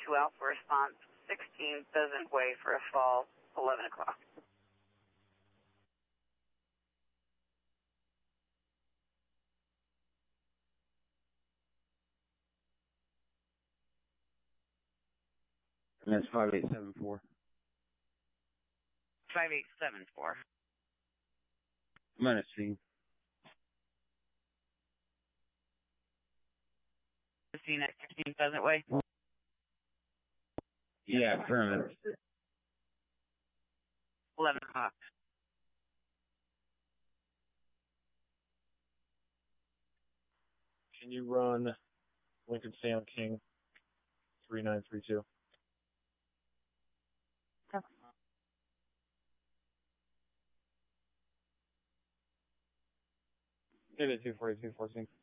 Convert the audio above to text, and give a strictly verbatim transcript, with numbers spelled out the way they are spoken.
two Alpha response, sixteen Pheasant Way for a fall, eleven o'clock. And that's five eight seven four. five eight seven four. Minus C. fifteen at sixteen Pheasant Way? Yeah, affirmative. eleven o'clock. Can you run Lincoln Sam King three nine three two? Hit it two four eight two four six.